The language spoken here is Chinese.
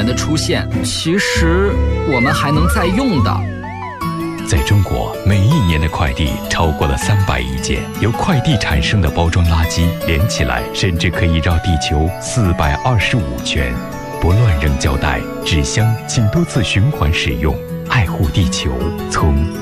的出现，其实我们还能再用的。 在中国，每一年的快递超过了300亿件，由快递产生的包装垃圾连起来，甚至可以绕地球425圈。不乱扔胶带、纸箱，请多次循环使用，爱护地球。从